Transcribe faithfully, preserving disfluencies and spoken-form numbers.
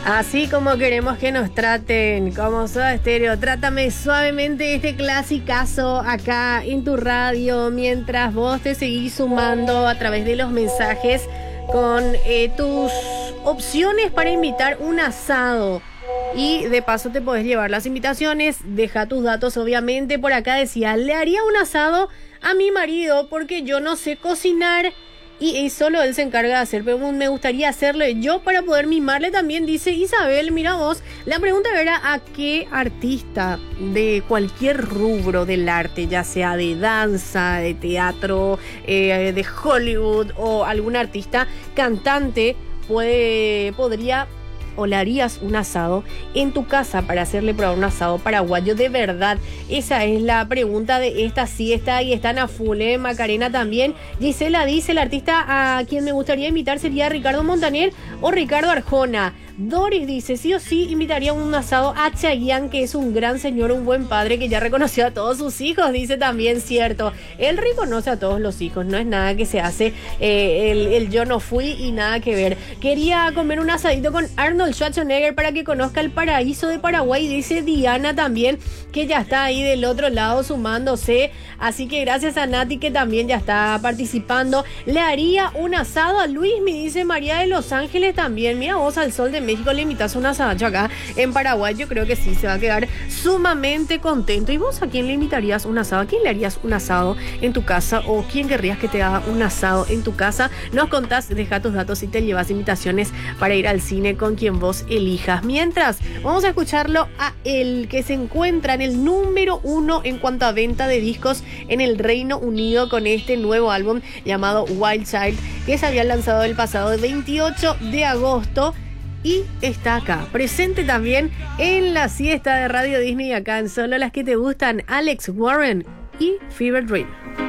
Así como queremos que nos traten, como Soda Stereo, trátame suavemente, este clasicazo acá en tu radio, mientras vos te seguís sumando a través de los mensajes con eh, tus opciones para invitar un asado. Y de paso te podés llevar las invitaciones, deja tus datos obviamente. Por acá decía, le haría un asado a mi marido porque yo no sé cocinar y, y solo él se encarga de hacer, pero me gustaría hacerlo yo para poder mimarle también, dice Isabel. Mira vos, la pregunta era a qué artista de cualquier rubro del arte, ya sea de danza, de teatro, eh, de Hollywood o algún artista cantante puede, podría o le harías un asado en tu casa para hacerle probar un asado paraguayo de verdad. Esa es la pregunta de esta siesta y están a full, ¿eh? Macarena también. Gisela dice, el artista a quien me gustaría invitar sería Ricardo Montaner o Ricardo Arjona. Doris dice, sí o sí invitaría a un asado a Chayanne, que es un gran señor, un buen padre que ya reconoció a todos sus hijos, dice también, cierto. Él reconoce a todos los hijos, no es nada que se hace eh, el, el yo no fui y nada que ver. Quería comer un asadito con Arnold Schwarzenegger para que conozca el paraíso de Paraguay, dice Diana también, que ya está ahí del otro lado sumándose. Así que gracias a Nati, que también ya está participando. Le haría un asado a Luis, me dice María de Los Ángeles también. Mira vos, al Sol de México le invitas un asado acá en Paraguay, yo creo que sí, se va a quedar sumamente contento. ¿Y vos a quién le invitarías un asado? ¿A quién le harías un asado en tu casa? ¿O quién querrías que te haga un asado en tu casa? Nos contás, deja tus datos y te llevas invitaciones para ir al cine con quien vos elijas. Mientras, vamos a escucharlo a él, que se encuentra en el número uno en cuanto a venta de discos en el Reino Unido con este nuevo álbum llamado Wild Child, que se había lanzado el pasado veintiocho de agosto. Y está acá, presente también en la siesta de Radio Disney, acá en Solo las que te gustan, Alex Warren y Fever Dream.